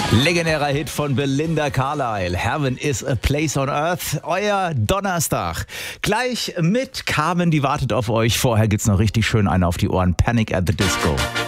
Legendärer Hit von Belinda Carlisle. Heaven is a place on earth. Euer Donnerstag. Gleich mit Carmen, die wartet auf euch. Vorher gibt's noch richtig schön einen auf die Ohren. Panic at the Disco.